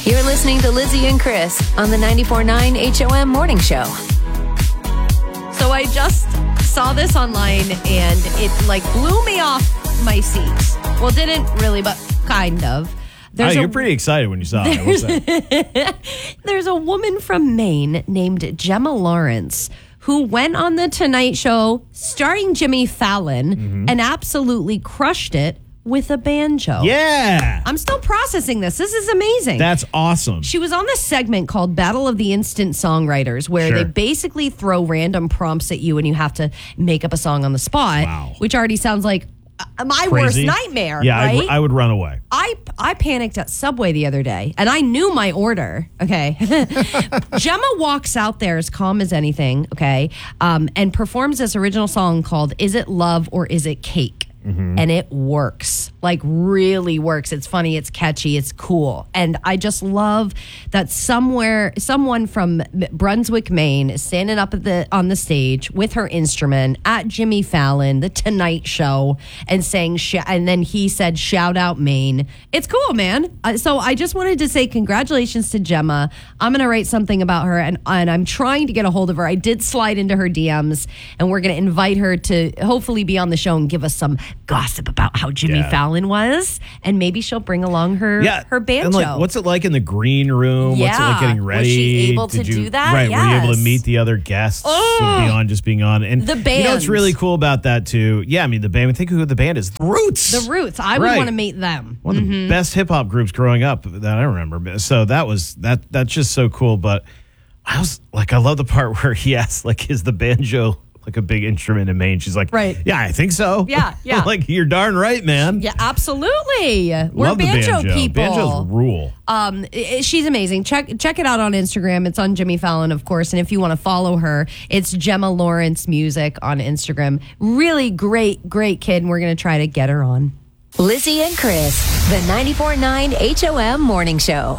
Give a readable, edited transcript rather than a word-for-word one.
You're listening to Lizzie and Chris on the 94.9 HOM Morning Show. So I just saw this online and it blew me off my seat. Well, didn't really, but kind of. You're pretty excited when you saw it, I will say. There's a woman from Maine named Gemma Lawrence who went on The Tonight Show starring Jimmy Fallon and absolutely crushed it with a banjo. Yeah. I'm still processing this. This is amazing. That's awesome. She was on this segment called Battle of the Instant Songwriters, where they basically throw random prompts at you and you have to make up a song on the spot, which already sounds like my worst nightmare. Yeah, right? I would run away. I panicked at Subway the other day, and I knew my order, okay? Gemma walks out there as calm as anything, okay, and performs this original song called Is It Love or Is It Cake? And it works, really works. It's funny, it's catchy, it's cool. And I just love that someone from Brunswick, Maine is standing up on the stage with her instrument at Jimmy Fallon, The Tonight Show, and saying, and then he said, shout out Maine. It's cool, man. So I just wanted to say congratulations to Gemma. I'm going to write something about her, and I'm trying to get a hold of her. I did slide into her DMs, and we're going to invite her to hopefully be on the show and give us some gossip about how Jimmy Fallon was, and maybe she'll bring along her banjo. And what's it like in the green room? What's it like getting ready? Was she able to do that? Right, were you able to meet the other guests beyond just being on? And the band. You know what's really cool about that too? Yeah, I mean the band. Think of who the band is. The Roots. The Roots. I would want to meet them. One of the best hip hop groups growing up that I remember. So that's just so cool. But I was I love the part where he asked, is the banjo a big instrument in Maine? She's like, right. Yeah, I think so. Yeah. You're darn right, man. Yeah, absolutely. We're Love banjo the banjo. people. Banjos rule. She's amazing. Check it out on Instagram. It's on Jimmy Fallon, of course. And if you want to follow her, it's Gemma Lawrence Music on Instagram. Really great kid. And we're going to try to get her on. Lizzie and Chris, the 94.9 HOM Morning Show.